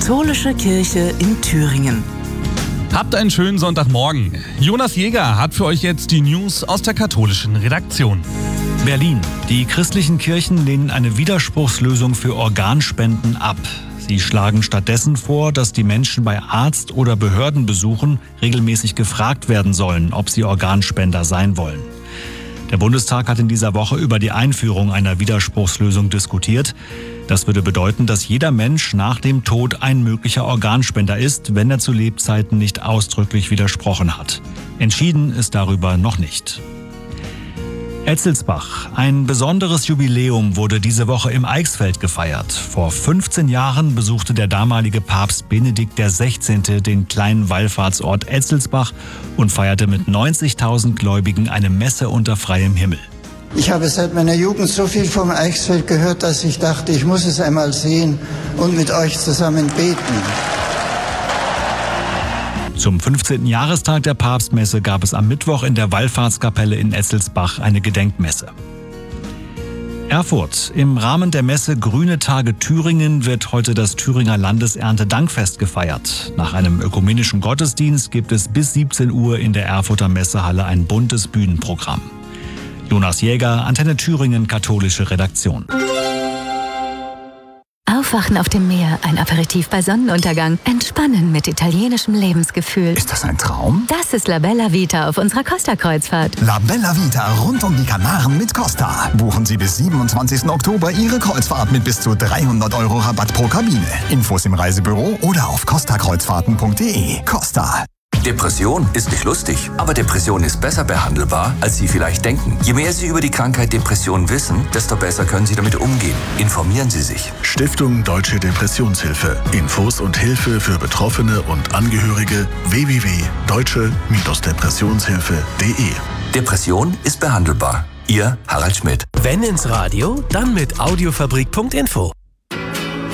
Katholische Kirche in Thüringen. Habt einen schönen Sonntagmorgen. Jonas Jäger hat für euch jetzt die News aus der katholischen Redaktion. Berlin. Die christlichen Kirchen lehnen eine Widerspruchslösung für Organspenden ab. Sie schlagen stattdessen vor, dass die Menschen bei Arzt- oder Behördenbesuchen regelmäßig gefragt werden sollen, ob sie Organspender sein wollen. Der Bundestag hat in dieser Woche über die Einführung einer Widerspruchslösung diskutiert. Das würde bedeuten, dass jeder Mensch nach dem Tod ein möglicher Organspender ist, wenn er zu Lebzeiten nicht ausdrücklich widersprochen hat. Entschieden ist darüber noch nicht. Etzelsbach. Ein besonderes Jubiläum wurde diese Woche im Eichsfeld gefeiert. Vor 15 Jahren besuchte der damalige Papst Benedikt XVI. Den kleinen Wallfahrtsort Etzelsbach und feierte mit 90.000 Gläubigen eine Messe unter freiem Himmel. Ich habe seit meiner Jugend so viel vom Eichsfeld gehört, dass ich dachte, ich muss es einmal sehen und mit euch zusammen beten. Zum 15. Jahrestag der Papstmesse gab es am Mittwoch in der Wallfahrtskapelle in Etzelsbach eine Gedenkmesse. Erfurt. Im Rahmen der Messe Grüne Tage Thüringen wird heute das Thüringer Landeserntedankfest gefeiert. Nach einem ökumenischen Gottesdienst gibt es bis 17 Uhr in der Erfurter Messehalle ein buntes Bühnenprogramm. Jonas Jäger, Antenne Thüringen, katholische Redaktion. Aufwachen auf dem Meer, ein Aperitif bei Sonnenuntergang, entspannen mit italienischem Lebensgefühl. Ist das ein Traum? Das ist La Bella Vita auf unserer Costa-Kreuzfahrt. La Bella Vita rund um die Kanaren mit Costa. Buchen Sie bis 27. Oktober Ihre Kreuzfahrt mit bis zu 300 € Rabatt pro Kabine. Infos im Reisebüro oder auf costakreuzfahrten.de. Costa. Depression ist nicht lustig, aber Depression ist besser behandelbar, als Sie vielleicht denken. Je mehr Sie über die Krankheit Depression wissen, desto besser können Sie damit umgehen. Informieren Sie sich. Stiftung Deutsche Depressionshilfe. Infos und Hilfe für Betroffene und Angehörige www.deutsche-depressionshilfe.de. Depression ist behandelbar. Ihr Harald Schmidt. Wenn ins Radio, dann mit Audiofabrik.info.